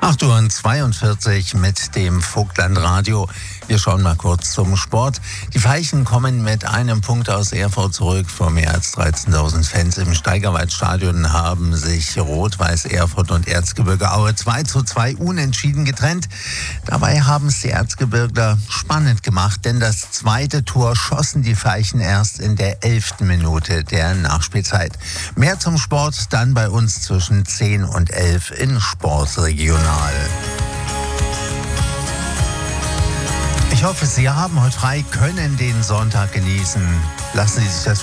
8:42 Uhr mit dem Vogtland-Radio. Wir schauen mal kurz zum Sport. Die Veilchen kommen mit einem Punkt aus Erfurt zurück. Vor mehr als 13.000 Fans im Steigerwaldstadion haben sich Rot-Weiß Erfurt und Erzgebirge Aue 2:2 unentschieden getrennt. Dabei haben es die Erzgebirgler spannend gemacht, denn das zweite Tor schossen die Veilchen erst in der 11. Minute der Nachspielzeit. Mehr zum Sport dann bei uns zwischen 10 und 11 in Sportregional. Ich hoffe, Sie haben heute frei, können den Sonntag genießen. Lassen Sie sich das